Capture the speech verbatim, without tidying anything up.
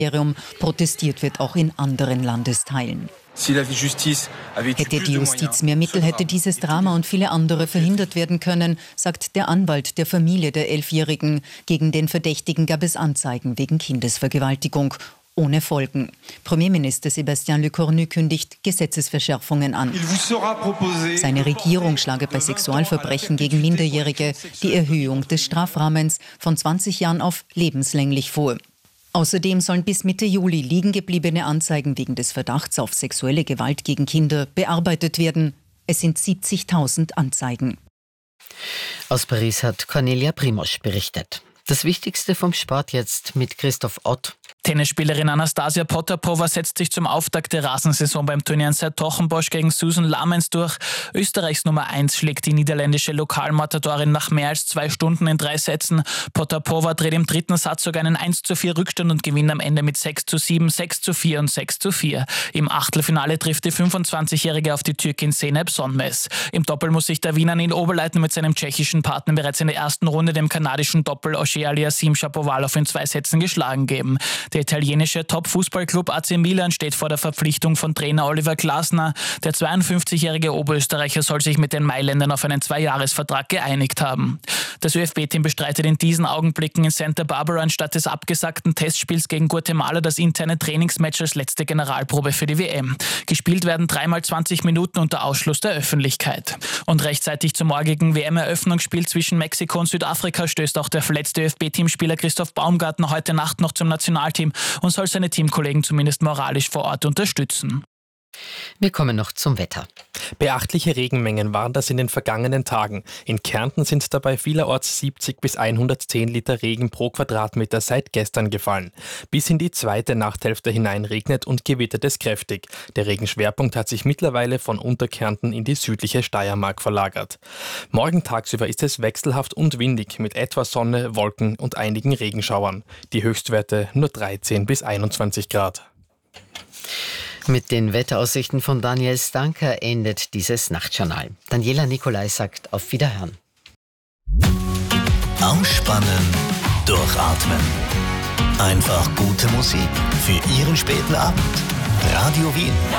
Protestiert wird auch in anderen Landesteilen. Hätte die Justiz mehr Mittel, hätte dieses Drama und viele andere verhindert werden können, sagt der Anwalt der Familie der Elfjährigen. Gegen den Verdächtigen gab es Anzeigen wegen Kindesvergewaltigung. Ohne Folgen. Premierminister Sébastien Lecornu kündigt Gesetzesverschärfungen an. Seine Regierung schlage bei Sexualverbrechen gegen Minderjährige die Erhöhung des Strafrahmens von zwanzig Jahren auf lebenslänglich vor. Außerdem sollen bis Mitte Juli liegen gebliebene Anzeigen wegen des Verdachts auf sexuelle Gewalt gegen Kinder bearbeitet werden. Es sind siebzigtausend Anzeigen. Aus Paris hat Cornelia Primosch berichtet. Das Wichtigste vom Sport jetzt mit Christoph Ott. Tennisspielerin Anastasia Potapova setzt sich zum Auftakt der Rasensaison beim Turnier in Sertogenbosch gegen Susan Lamens durch. Österreichs Nummer eins schlägt die niederländische Lokalmatadorin nach mehr als zwei Stunden in drei Sätzen. Potapova dreht im dritten Satz sogar einen eins zu vier Rückstand und gewinnt am Ende mit sechs zu sieben, sechs zu vier und sechs zu vier. Im Achtelfinale trifft die fünfundzwanzigjährige auf die Türkin Zeynep Sonmez. Im Doppel muss sich der Wiener in Oberleitner mit seinem tschechischen Partner bereits in der ersten Runde dem kanadischen Doppel Auger-Aliassime Shapovalov in zwei Sätzen geschlagen geben. Der italienische Top-Fußballclub A C Milan steht vor der Verpflichtung von Trainer Oliver Glasner. Der zweiundfünfzigjährige Oberösterreicher soll sich mit den Mailändern auf einen Zweijahresvertrag geeinigt haben. Das ÖFB-Team bestreitet in diesen Augenblicken in Santa Barbara anstatt des abgesagten Testspiels gegen Guatemala das interne Trainingsmatch als letzte Generalprobe für die W M. Gespielt werden dreimal zwanzig Minuten unter Ausschluss der Öffentlichkeit. Und rechtzeitig zum morgigen W M-Eröffnungsspiel zwischen Mexiko und Südafrika stößt auch der verletzte ÖFB-Teamspieler Christoph Baumgartner heute Nacht noch zum Nationalteam und soll seine Teamkollegen zumindest moralisch vor Ort unterstützen. Wir kommen noch zum Wetter. Beachtliche Regenmengen waren das in den vergangenen Tagen. In Kärnten sind dabei vielerorts siebzig bis hundertzehn Liter Regen pro Quadratmeter seit gestern gefallen. Bis in die zweite Nachthälfte hinein regnet und gewittert es kräftig. Der Regenschwerpunkt hat sich mittlerweile von Unterkärnten in die südliche Steiermark verlagert. Morgen tagsüber ist es wechselhaft und windig mit etwas Sonne, Wolken und einigen Regenschauern. Die Höchstwerte nur dreizehn bis einundzwanzig Grad. Mit den Wetteraussichten von Daniel Stanker endet dieses Nachtjournal. Daniela Nicolai sagt auf Wiederhören. Ausspannen, durchatmen. Einfach gute Musik für Ihren späten Abend. Radio Wien.